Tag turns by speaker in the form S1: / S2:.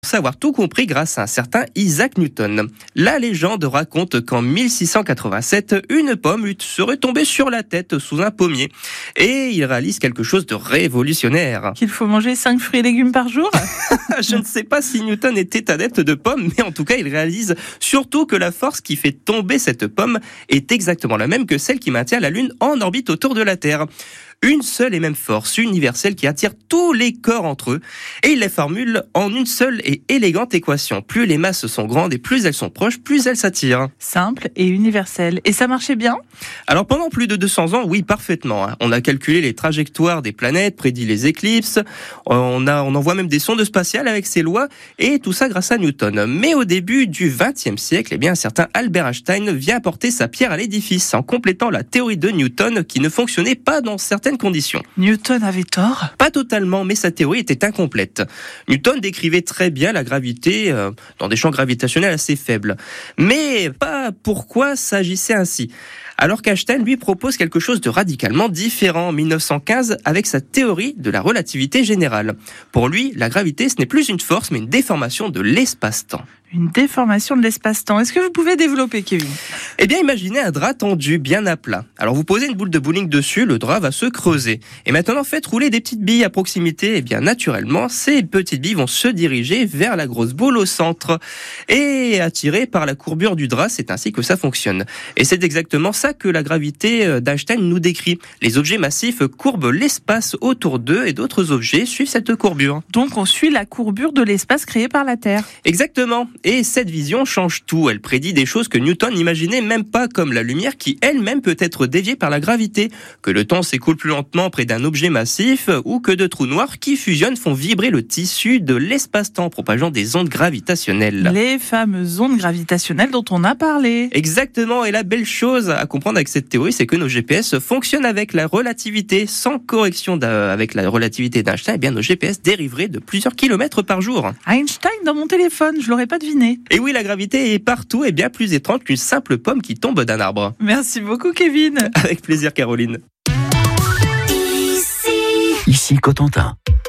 S1: Savoir tout compris grâce à un certain Isaac Newton. La légende raconte qu'en 1687, une pomme serait tombée sur la tête sous un pommier. Et il réalise quelque chose de révolutionnaire.
S2: Qu'il faut manger 5 fruits et légumes par jour ?
S1: Je ne sais pas si Newton était adepte de pommes, mais en tout cas, il réalise surtout que la force qui fait tomber cette pomme est exactement la même que celle qui maintient la Lune en orbite autour de la Terre. Une seule et même force universelle qui attire tous les corps entre eux, et il les formule en une seule et élégante équation. Plus les masses sont grandes et plus elles sont proches, plus elles s'attirent.
S2: Simple et universel. Et ça marchait bien ?
S1: Alors pendant plus de 200 ans, oui, parfaitement. On a calculé les trajectoires des planètes, prédit les éclipses, on envoie même des sondes spatiales avec ces lois, et tout ça grâce à Newton. Mais au début du XXe siècle, un certain Albert Einstein vient apporter sa pierre à l'édifice en complétant la théorie de Newton qui ne fonctionnait pas dans certaines conditions.
S2: Newton avait tort ?
S1: Pas totalement, mais sa théorie était incomplète. Newton décrivait très bien la gravité dans des champs gravitationnels assez faibles. Mais pas pourquoi s'agissait ainsi. Alors qu'Einstein, lui, propose quelque chose de radicalement différent en 1915 avec sa théorie de la relativité générale. Pour lui, la gravité, ce n'est plus une force, mais une déformation de l'espace-temps.
S2: Une déformation de l'espace-temps. Est-ce que vous pouvez développer, Kevin ?
S1: Imaginez un drap tendu bien à plat. Alors vous posez une boule de bowling dessus, le drap va se creuser. Et maintenant faites rouler des petites billes à proximité. Naturellement, ces petites billes vont se diriger vers la grosse boule au centre. Et attirées par la courbure du drap, c'est ainsi que ça fonctionne. Et c'est exactement ça que la gravité d'Einstein nous décrit. Les objets massifs courbent l'espace autour d'eux et d'autres objets suivent cette courbure.
S2: Donc on suit la courbure de l'espace créé par la Terre.
S1: Exactement. Et cette vision change tout. Elle prédit des choses que Newton n'imaginait même pas, comme la lumière qui elle-même peut être déviée par la gravité, que le temps s'écoule plus lentement près d'un objet massif, ou que de trous noirs qui fusionnent font vibrer le tissu de l'espace-temps, propageant des ondes gravitationnelles.
S2: Les fameuses ondes gravitationnelles dont on a parlé.
S1: Exactement. Et la belle chose à comprendre avec cette théorie, c'est que nos GPS fonctionnent avec la relativité. Sans correction avec la relativité d'Einstein, nos GPS dériveraient de plusieurs kilomètres par jour.
S2: Einstein dans mon téléphone, je l'aurais pas deviné.
S1: Et oui, la gravité est partout et bien plus étrange qu'une simple pomme qui tombe d'un arbre.
S2: Merci beaucoup, Kevin.
S1: Avec plaisir, Caroline.
S3: Ici Cotentin.